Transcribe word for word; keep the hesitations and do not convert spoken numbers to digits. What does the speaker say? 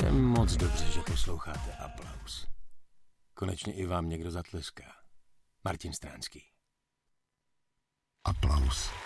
Je moc dobře, že posloucháte Aplaus. Konečně i vám někdo zatleská. Martin Stránský. Aplaus.